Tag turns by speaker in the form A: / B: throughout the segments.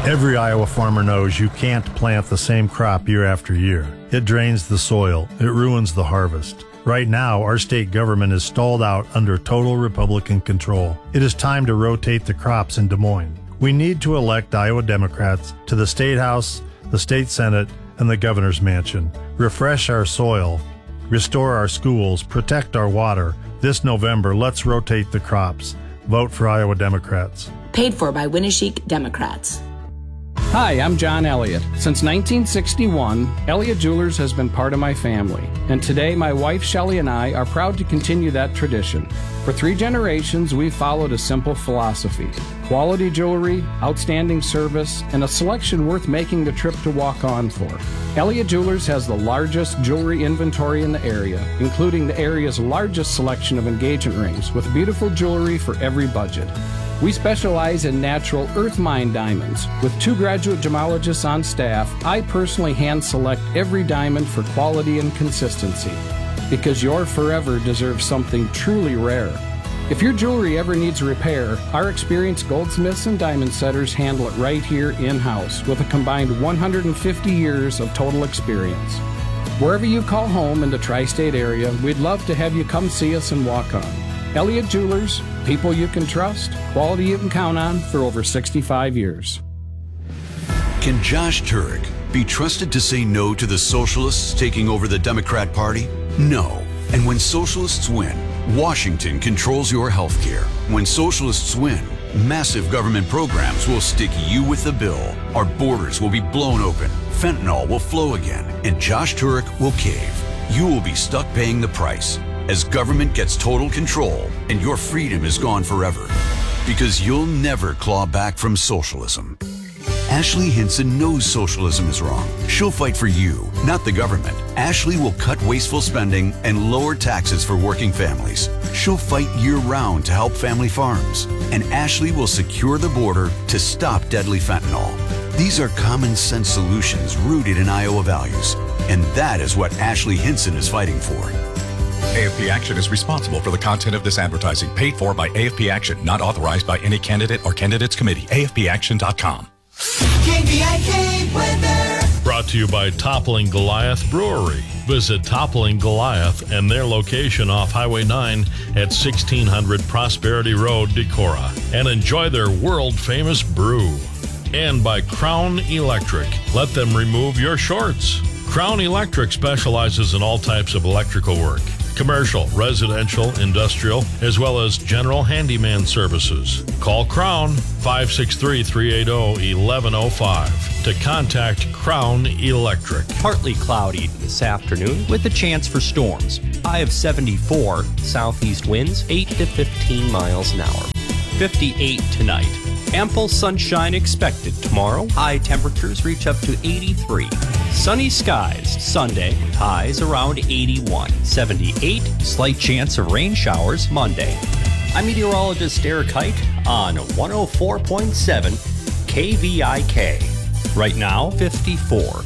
A: Every Iowa farmer knows you can't plant the same crop year after year. It drains the soil. It ruins the harvest. Right now, our state government is stalled out under total Republican control. It is time to rotate the crops in Des Moines. We need to elect Iowa Democrats to the State House, the State Senate, and the Governor's Mansion. Refresh our soil, restore our schools, protect our water. This November, let's rotate the crops. Vote for Iowa Democrats.
B: Paid for by Winneshiek Democrats.
C: Hi, I'm John Elliott. Since 1961, Elliott Jewelers has been part of my family, and today my wife Shelley and I are proud to continue that tradition. For 3 generations, we've followed a simple philosophy: quality jewelry, outstanding service, and a selection worth making the trip to walk on for. Elliott Jewelers has the largest jewelry inventory in the area, including the area's largest selection of engagement rings, with beautiful jewelry for every budget. We specialize in natural earth mine diamonds. With 2 graduate gemologists on staff, I personally hand select every diamond for quality and consistency, because your forever deserves something truly rare. If your jewelry ever needs repair, our experienced goldsmiths and diamond setters handle it right here in-house with a combined 150 years of total experience. Wherever you call home in the tri-state area, we'd love to have you come see us and walk on. Elliott Jewelers, people you can trust, quality you can count on for over 65 years.
D: Can Josh Turek be trusted to say no to the socialists taking over the Democrat Party? No. And when socialists win, Washington controls your health care. When socialists win, massive government programs will stick you with the bill. Our borders will be blown open. Fentanyl will flow again. And Josh Turek will cave. You will be stuck paying the price as government gets total control and your freedom is gone forever. Because you'll never claw back from socialism. Ashley Hinson knows socialism is wrong. She'll fight for you, not the government. Ashley will cut wasteful spending and lower taxes for working families. She'll fight year-round to help family farms. And Ashley will secure the border to stop deadly fentanyl. These are common-sense solutions rooted in Iowa values. And that is what Ashley Hinson is fighting for.
E: AFP Action is responsible for the content of this advertising, paid for by AFP Action, not authorized by any candidate or candidates committee. AFPAction.com.
F: KVIK weather.
G: Brought to you by Toppling Goliath Brewery. Visit Toppling Goliath and their location off Highway 9 at 1600 Prosperity Road, Decorah, and enjoy their world-famous brew. And by Crown Electric. Let them remove your shorts. Crown Electric specializes in all types of electrical work. Commercial, residential, industrial, as well as general handyman services. Call Crown 563-380-1105 to contact Crown Electric.
H: Partly cloudy this afternoon with a chance for storms. High of 74, southeast winds 8 to 15 miles an hour. 58 tonight. Ample sunshine expected tomorrow. High temperatures reach up to 83. Sunny skies Sunday with highs around 81. 78, slight chance of rain showers Monday. I'm meteorologist Eric Height on 104.7 KVIK. Right now, 54.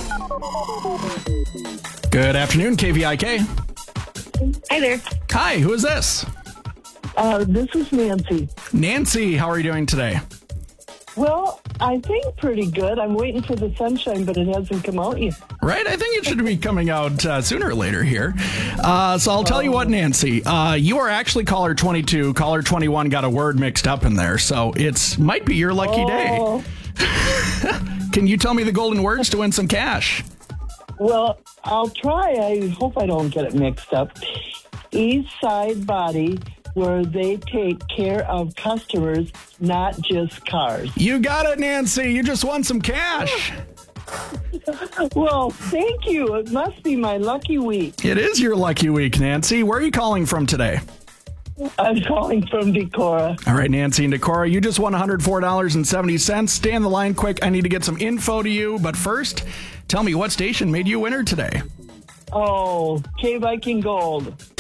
I: Good afternoon, KVIK.
J: Hi there.
I: Hi, who is this?
J: This is Nancy.
I: Nancy, how are you doing today?
J: Well, I think pretty good. I'm waiting for the sunshine, but it hasn't come out yet.
I: Right? I think it should be coming out sooner or later here. So I'll tell you what, Nancy. You are actually caller 22. Caller 21 got a word mixed up in there, so it might be your lucky day. Can you tell me the golden words to win some cash?
J: Well, I'll try. I hope I don't get it mixed up. East Side Body, where they take care of customers, not just cars.
I: You got it, Nancy. You just won some cash.
J: Well, thank you. It must be my lucky week.
I: It is your lucky week, Nancy. Where are you calling from today?
J: I'm calling from Decorah.
I: All right, Nancy and Decorah, you just won $104.70. Stay on the line quick. I need to get some info to you. But first, tell me what station made you winner today?
J: Oh, K Viking Gold.